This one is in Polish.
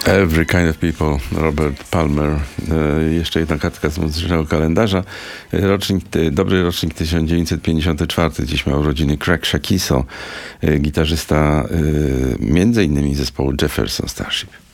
Every Kind of People, Robert Palmer. Jeszcze jedna kartka z muzycznego kalendarza. Dobry rocznik 1954. Dziś miał urodziny Craig Shakiso, gitarzysta między innymi zespołu Jefferson Starship.